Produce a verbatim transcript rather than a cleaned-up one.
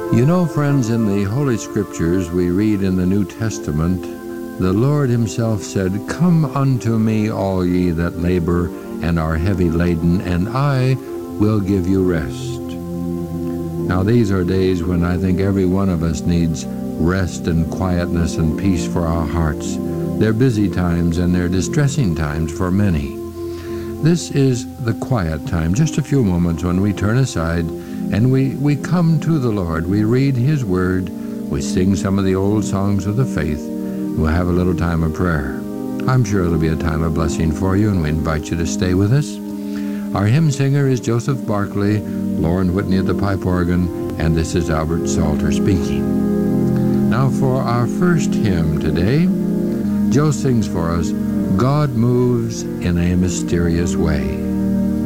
You know, friends, in the Holy Scriptures we read in the New Testament, the Lord himself said, "Come unto me, all ye that labor and are heavy laden, and I will give you rest." Now, these are days when I think every one of us needs rest and quietness and peace for our hearts. They're busy times and they're distressing times for many. This is the quiet time, just a few moments when we turn aside and we, we come to the Lord. We read his word, we sing some of the old songs of the faith, we'll have a little time of prayer. I'm sure it'll be a time of blessing for you, and we invite you to stay with us. Our hymn singer is Joseph Barkley, Lauren Whitney at the pipe organ, and this is Albert Salter speaking. Now for our first hymn today, Joe sings for us, "God Moves in a Mysterious Way."